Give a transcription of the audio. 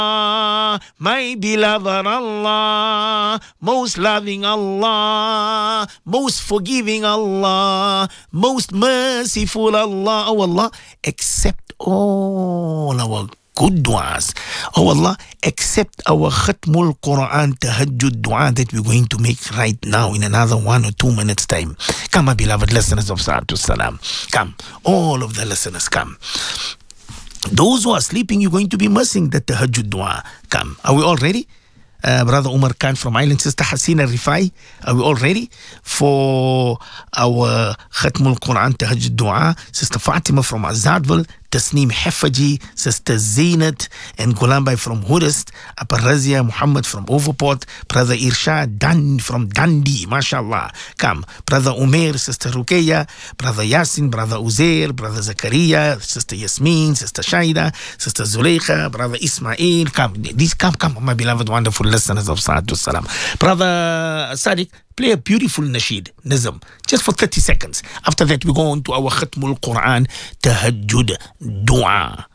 my beloved Allah, most loving Allah, most forgiving Allah, most merciful Allah. Oh Allah, accept all our good du'as. Oh Allah, accept our Khatmul Quran Tahajjud dua that we're going to make right now in another 1 or 2 minutes time. Come, my beloved listeners of Salatu Salam. Come, all of the listeners, come. Those who are sleeping, you're going to be missing the Tahajjud dua. Come, are we all ready? Brother Umar Khan from Ireland, Sister Hasina Rifai, are we all ready for our Khatmul Quran Tahajjud dua? Sister Fatima from Azadville, Tasneem Hefaji, Sister Zainat and Gulambai from Hurist, Upper Razia Muhammad from Overport, Brother Irshad Dan from Dundee, mashallah. Come, Brother Umair, Sister Rukeya, Brother Yasin, Brother Uzair, Brother Zakaria, Sister Yasmin, Sister Shaida, Sister Zuleika, Brother Ismail. Come, these come, my beloved, wonderful listeners of Salatu Salam. Brother Sadiq, play a beautiful nasheed, Nizam, just for 30 seconds. After that, we go on to our Khatmul Quran Tahajjud dua.